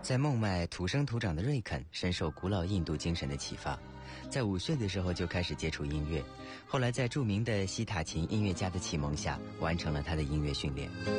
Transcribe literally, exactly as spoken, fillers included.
在孟买土生土长的瑞肯深受古老印度精神的启发，在五岁的时候就开始接触音乐，后来在著名的西塔琴音乐家的启蒙下，完成了他的音乐训练。